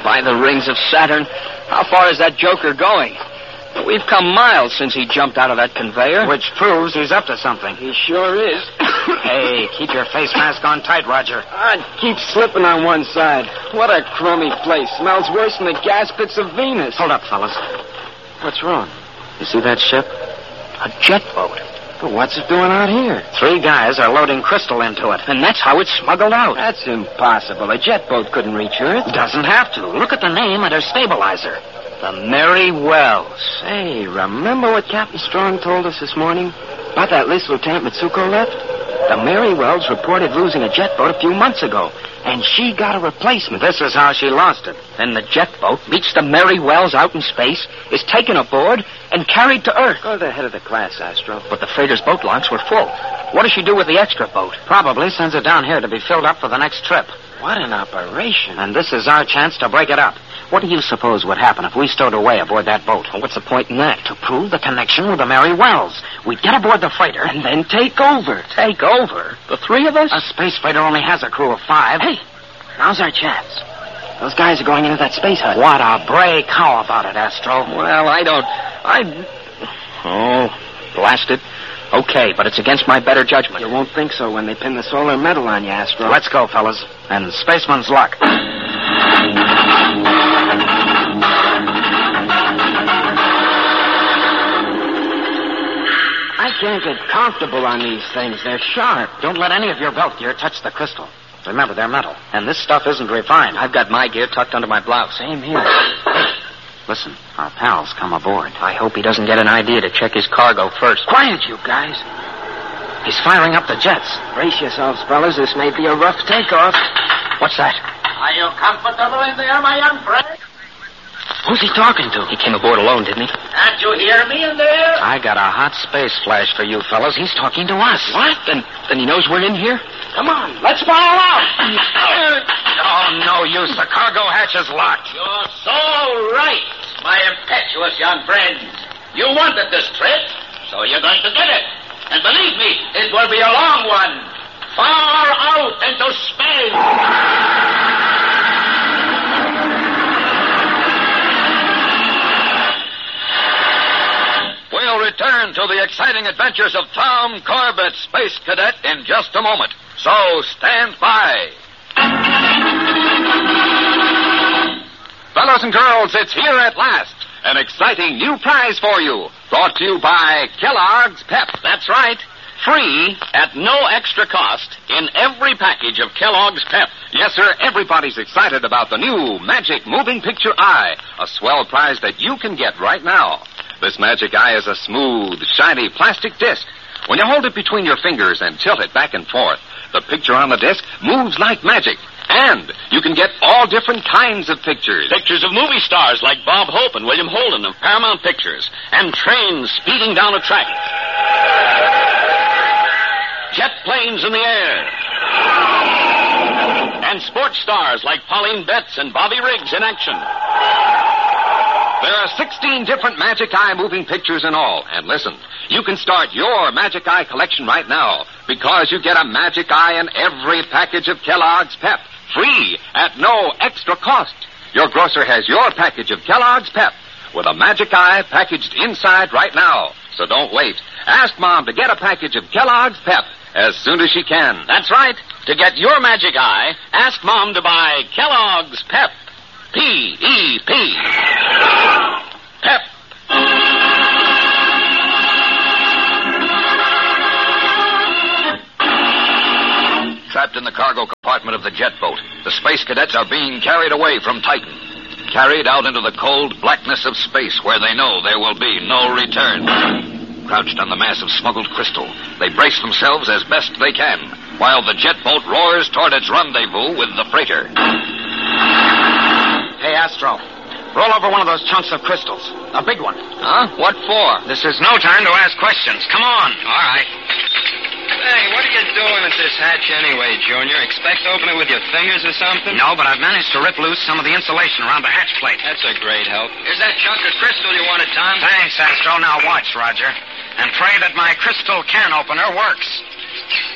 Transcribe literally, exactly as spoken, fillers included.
by the rings of Saturn. How far is that joker going? We've come miles since he jumped out of that conveyor. Which proves he's up to something. He sure is. Hey, keep your face mask on tight, Roger. I keep slipping on one side. What a crummy place. Smells worse than the gas pits of Venus. Hold up, fellas. What's wrong? You see that ship? A jet boat. But what's it doing out here? Three guys are loading crystal into it. And that's how it's smuggled out. That's impossible. A jet boat couldn't reach Earth. Doesn't have to. Look at the name of their stabilizer. The Mary Wells. Hey, remember what Captain Strong told us this morning? About that list Lieutenant Mitsuko left? The Mary Wells reported losing a jet boat a few months ago, and she got a replacement. This is how she lost it. Then the jet boat meets the Mary Wells out in space, is taken aboard, and carried to Earth. Go to the head of the class, Astro. But the freighter's boat launch were full. What does she do with the extra boat? Probably sends it down here to be filled up for the next trip. What an operation. And this is our chance to break it up. What do you suppose would happen if we stowed away aboard that boat? Well, what's the point in that? To prove the connection with the Mary Wells. We'd get aboard the freighter and then take over. Take over? The three of us? A space freighter only has a crew of five. Hey, now's our chance. Those guys are going into that space hut. What a break. How about it, Astro? Well, I don't... I... Oh, blast it. Okay, but it's against my better judgment. You won't think so when they pin the solar medal on you, Astro. Let's go, fellas. And spaceman's luck. I can't get comfortable on these things. They're sharp. Don't let any of your belt gear touch the crystal. Remember, they're metal. And this stuff isn't refined. I've got my gear tucked under my blouse. Same here. Hey, listen, our pal's come aboard. I hope he doesn't get an idea to check his cargo first. Quiet, you guys. He's firing up the jets. Brace yourselves, fellas. This may be a rough takeoff. What's that? Are you comfortable in there, my young friend? Who's he talking to? He came aboard alone, didn't he? Can't you hear me in there? I got a hot space flash for you fellas. He's talking to us. What? Then, then he knows we're in here? Come on, let's fire out. Oh, no use. The cargo hatch is locked. You're so right, my impetuous young friends. You wanted this trip, so you're going to get it. And believe me, it will be a long one. Far out into space. We'll return to the exciting adventures of Tom Corbett, Space Cadet, in just a moment. So stand by. Fellows and girls, it's here at last. An exciting new prize for you. Brought to you by Kellogg's Pep. That's right. Free at no extra cost in every package of Kellogg's Pep. Yes, sir. Everybody's excited about the new Magic Moving Picture Eye. A swell prize that you can get right now. This Magic Eye is a smooth, shiny plastic disc. When you hold it between your fingers and tilt it back and forth, the picture on the disc moves like magic. And you can get all different kinds of pictures. Pictures of movie stars like Bob Hope and William Holden of Paramount Pictures. And trains speeding down a track. Jet planes in the air. And sports stars like Pauline Betts and Bobby Riggs in action. There are sixteen different Magic Eye moving pictures in all. And listen, you can start your Magic Eye collection right now because you get a Magic Eye in every package of Kellogg's Pep. Free at no extra cost. Your grocer has your package of Kellogg's Pep with a Magic Eye packaged inside right now. So don't wait. Ask Mom to get a package of Kellogg's Pep as soon as she can. That's right. To get your Magic Eye, ask Mom to buy Kellogg's Pep. P E P. Pep. Trapped in the cargo compartment of the jet boat, the space cadets are being carried away from Titan. Carried out into the cold blackness of space where they know there will be no return. Crouched on the mass of smuggled crystal, they brace themselves as best they can, while the jet boat roars toward its rendezvous with the freighter. Hey, Astro, roll over one of those chunks of crystals. A big one. Huh? What for? This is no time to ask questions. Come on. All right. Hey, what are you doing at this hatch anyway, Junior? Expect to open it with your fingers or something? No, but I've managed to rip loose some of the insulation around the hatch plate. That's a great help. Here's that chunk of crystal you wanted, Tom. Thanks, Astro. Now watch, Roger. And pray that my crystal can opener works.